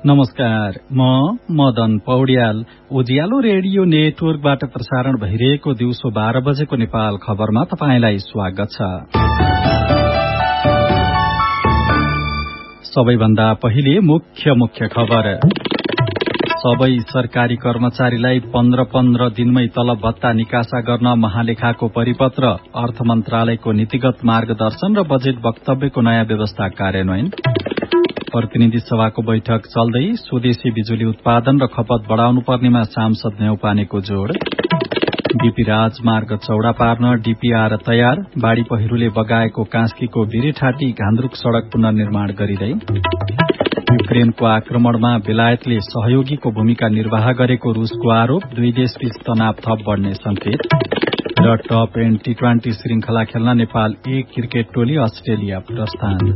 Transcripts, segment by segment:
नमस्कार, म मदन पौड्याल। उज्यालो रेडियो नेटवर्कबाट प्रसारण भइरहेको दिउँसो 12 बजेको नेपाल खबरमा तपाईंलाई स्वागत छ। सबैभन्दा पहिले मुख्य खबर। सबै सरकारी कर्मचारीलाई 15 दिनमै तलब भत्ता निकासा गर्न महालेखाको परिपत्र, अर्थ मन्त्रालयको नीतिगत मार्गदर्शन र बजेट वक्तव्यको नयाँ व्यवस्था कार्यान्वयन। प्रतिनिधि सभाको बैठक चल्दै स्वदेशी बिजुली उत्पादन र खपत बढ़ाउनु पर्नेमा सांसद न्यौपानेको जोड़। बीपी राजमार्ग चौड़ा पार्न डीपीआर तयार, बाढ़ी पहिरोले बगाएको कास्कीको बिरेठाटी घान्द्रुक सड़क पुनर्निर्माण गरिँदै। युक्रेनको आक्रमणमा बेलायतले सहयोगीको भूमिका निर्वाह गरेको रूसको आरोप, दुई देशबीच तनाव थप बढ़ने संकेत। र टप एन्ड टी20 श्रृंखला खेल्न नेपाल ए क्रिकेट टोली अस्ट्रेलिया प्रस्थान।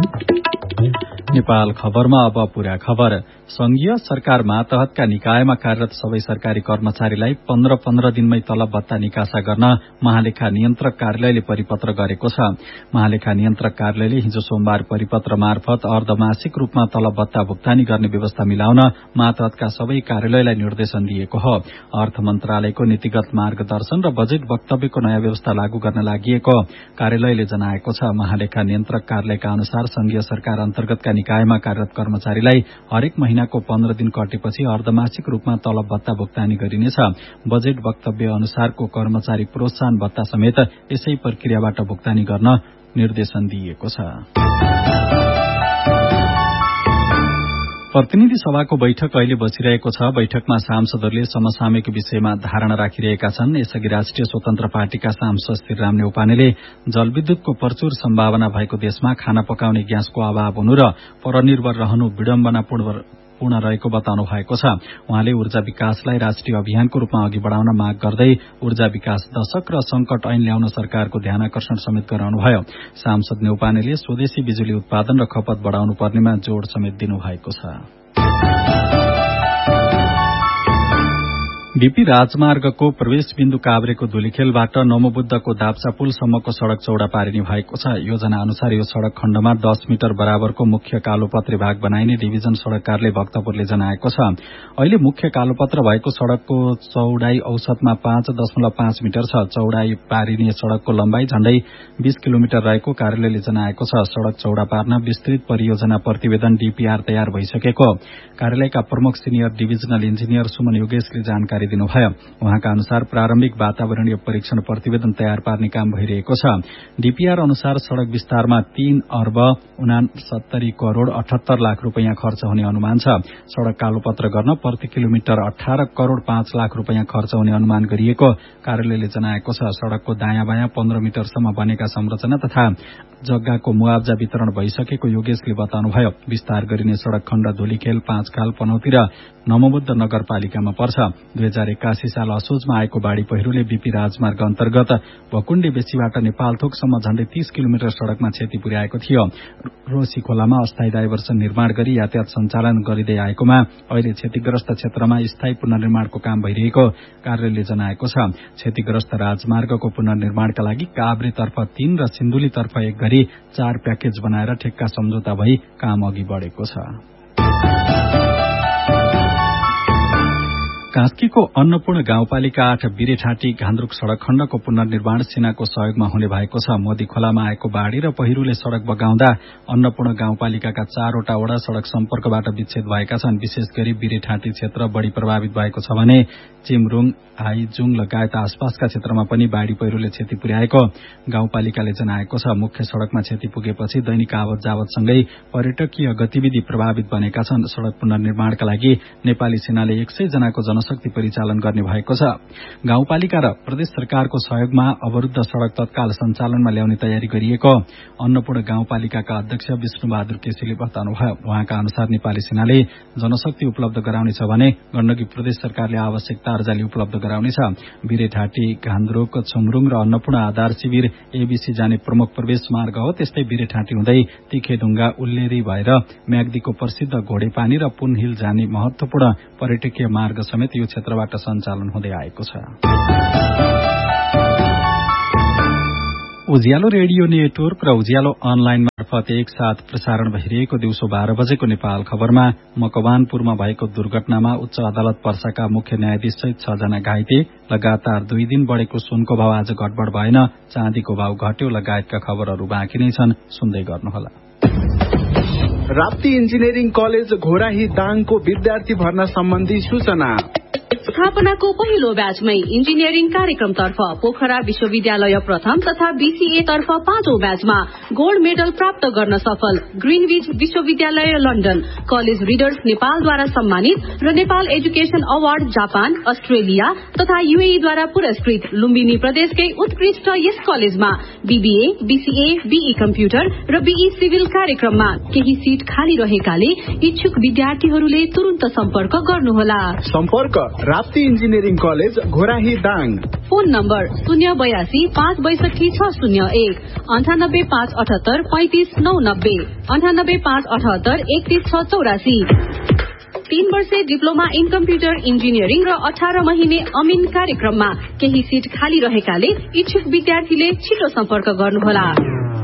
नेपाल खबरमा अब पूरा खबर। संघीय सरकार मातहतका निकायमा कार्यरत सबै सरकारी कर्मचारीलाई 15 दिनमै तलब भत्ता निकासा गर्न महालेखा नियन्त्रक कार्यालयले परिपत्र गरेको छ। महालेखा नियन्त्रक कार्यालयले हिजो सोमबार परिपत्र मार्फत अर्धमासिक रूपमा तलब भत्ता भुक्तानी गर्ने व्यवस्था मिलाउन मातहतका सबै कार्यालयलाई निर्देशन दिएको हो। अर्थ मन्त्रालयको नीतिगत मार्गदर्शन र बजेट वक्तव्यको नयाँ व्यवस्था लागू गर्न लागि कार्यालयले जनाएको छ। महालेखा नियन्त्रक कार्यालयका अनुसार संघीय सरकार अन्तर्गतका निकायमा कार्यरत कर्मचारीलाई हरेक महिनाको 15 दिन कटेपछि अर्धमासिक रूपमा तलब भत्ता भुक्तानी गरिनेछ। बजेट वक्तव्य अनुसारको कर्मचारी प्रोत्साहन भत्ता समेत यसै प्रक्रियाबाट भुक्तानी गर्न निर्देशन दिइएको छ। प्रतिनिधि सभाको बैठक अहिले बसिरहेको छ। बैठकमा सांसदहरूले समसामयिक विषयमा धारणा राखिरहेका छन्। यसअघि राष्ट्रिय स्वतन्त्र पार्टीका सांसद श्रीराम न्यौपानेले जलविद्युतको प्रचुर सम्भावना भएको देशमा खाना पकाउने ग्यासको अभाव हुनु र परनिर्भर रहनु विडम्बनापूर्ण रहेको बताउनु भएको छ। उहाँले ऊर्जा विकासलाई राष्ट्रिय अभियानको रूपमा अघि बढ़ाउन माग गर्दै ऊर्जा विकास दशक र संकट ऐन ल्याउन सरकारको ध्यानाकर्षण समेत गराउनुभयो। सांसद न्यौपानेले स्वदेशी बिजुली उत्पादन र खपत बढ़ाउनु पर्नेमा जोड़ समेत दिनुभएको छ। बीपी राजमार्गको प्रवेश बिन्दु काभ्रेको धुलीखेलबाट नमोबुद्धको दाप्चा पुलसम्मको सड़क चौड़ा पारिने भएको छ। योजना अनुसार यो सड़क खण्डमा 10 मिटर बराबरको मुख्य कालोपत्रे भाग बनाइने डिभिजन सड़क कार्यालय भक्तपुरले जनाएको छ। अहिले मुख्य कालोपत्र भएको सड़कको चौड़ाई औसतमा 5.5 मिटर छ। चौड़ाई पारिने सड़कको लम्बाई झण्डै 20 किलोमिटर रहेको कार्यालयले जनाएको छ। सड़क चौड़ा पार्न विस्तृत परियोजना प्रतिवेदन डीपीआर तयार भइसकेको कार्यालयका प्रमुख सिनियर डिभिजनल इन्जिनियर सुमन योगेशले जानकारी दिनुभयो। उहाँका अनुसार प्रारम्भिक वातावरणीय परीक्षण प्रतिवेदन तयार पार्ने काम भइरहेको छ। डीपीआर अनुसार सड़क विस्तारमा 3 अर्ब 69 करोड़ 78 लाख रूपैयाँ खर्च हुने अनुमान छ। सड़क कालोपत्र गर्न प्रति किलोमिटर 18 करोड़ 5 लाख रूपैयाँ खर्च हुने अनुमान गरिएको कार्यालयले जनाएको छ। सड़कको दायाँ बायाँ 15 मिटरसम्म बनेका संरचना तथा जग्गाको मुआवजा वितरण भइसकेको योगेशले बताउनुभयो। विस्तार गरिने सड़क खण्ड धुलीखेल, पाँचखाल, पनौती र नमोबुद्ध नगरपालिकामा पर्छ। 2081 साल असोजमा आएको बाढ़ी पहिरोले बीपी राजमार्ग अन्तर्गत भकुण्डे बेसीबाट नेपालथोकसम्म झण्डै 30 किलोमिटर सड़कमा क्षति पुर्याएको थियो। रोसी खोलामा अस्थायी डाइभर्सन निर्माण गरी यातायात सञ्चालन गरिँदै आएकोमा अहिले क्षतिग्रस्त क्षेत्रमा स्थायी पुनर्निर्माणको काम भइरहेको कार्यालयले जनाएको छ। क्षतिग्रस्त राजमार्गको पुनर्निर्माणका लागि काभ्रेतर्फ 3 र सिन्धुलीतर्फ 1 गरी 4 प्याकेज बनाएर ठेक्का सम्झौता भई काम अघि बढ़ेको छ। कास्कीको अन्नपूर्ण गाउँपालिका 8 बिरेठाटी घान्द्रुक सड़क खण्डको पुनर्निर्माण सेनाको सहयोगमा हुने भएको छ। मोदी खोलामा आएको बाढ़ी र पहिरोले सड़क बगाउँदा अन्नपूर्ण गाउँपालिकाका 4 वटा वडा सड़क सम्पर्कबाट विच्छेद भएका छन्। विशेष गरी बिरेठाटी क्षेत्र बढ़ी प्रभावित भएको छ भने चिमरुङ, आइजुङ लगायत आसपासका क्षेत्रमा पनि बाढ़ी पहिरोले क्षति पुर्याएको गाउँपालिकाले जनाएको छ। मुख्य सड़कमा क्षति पुगेपछि दैनिक आवत जावतसँगै पर्यटकीय गतिविधि प्रभावित बनेका छन्। सड़क पुनर्निर्माणका लागि नेपाली सेनाले 100 जनाको जनशक्ति परिचालन गर्ने भएको छ। गाउँपालिका र प्रदेश सरकारको सहयोगमा अवरुद्ध सड़क तत्काल सञ्चालनमा ल्याउने तयारी गरिएको अन्नपूर्ण गाउँपालिकाका अध्यक्ष विष्णुबहादुर केसीले बताउनुभयो। उहाँका अनुसार नेपाली सेनाले जनशक्ति उपलब्ध गराउनेछ भने गण्डकी प्रदेश सरकारले आवश्यक तारजाली उपलब्ध गराउनेछ। बिरेठाटी, घान्द्रुक, छुमरुङ र अन्नपूर्ण आधार शिविर एबीसी जाने प्रमुख प्रवेश मार्ग हो। त्यस्तै बिरेठाटी हुँदै तिखेढुङ्गा, उल्लेरी भएर म्याग्दीको प्रसिद्ध घोडेपानी र पुन हिल जाने महत्वपूर्ण पर्यटकीय मार्ग समेत यो क्षेत्रबाट सञ्चालन हुँदै आएको छ। उज्यालो रेडियो नेटवर्क र उज्यालो अनलाइन मार्फत एकसाथ प्रसारण भइरहेको दिउँसो 12 बजेको नेपाल खबरमा मकवानपुरमा भएको दुर्घटनामा उच्च अदालत पर्साका मुख्य न्यायाधीश सहित 6 जना घाइते, लगातार 2 दिन बढेको सुनको भाव आज गडबड भएन, चाँदीको भाव घट्यो लगायतका खबरहरू बाँकी नै छन्, सुन्दै गर्नुहोला। राप्ती इन्जिनियरिङ कलेज घोराही दाङको विद्यार्थी भर्ना सम्बन्धी सूचना। स्थापनाको पहिलो ब्याचमै इन्जिनियरिङ कार्यक्रमतर्फ पोखरा विश्वविद्यालय प्रथम तथा बीसीए तर्फ 5औं ब्याचमा गोल्ड मेडल प्राप्त गर्न सफल ग्रीनविच विश्वविद्यालय लन्डन, कलेज रिडर्स नेपालद्वारा सम्मानित र Nepal education award Japan, Australia तथा यूएईद्वारा पुरस्कृत लुम्बिनी प्रदेशकै उत्कृष्ट यस कलेजमा बीबीए, बीसीए, बीई कम्प्युटर र बीई सिभिल कार्यक्रममा केही सीट खाली रहेकाले इच्छुक विद्यार्थीहरूले तुरुन्त सम्पर्क गर्नुहोला। सम्पर्क Rapti engineering college Ghorahi Dang. Phone number 082 562 601 98 578 35 990 98 578 31 684। 3 वर्षे डिप्लोमा इन कम्प्युटर इन्जिनियरिङ र 18 महिने अमिन कार्यक्रममा केही सीट खाली रहेकाले इच्छुक विद्यार्थीले छिटो सम्पर्क गर्नुहोला।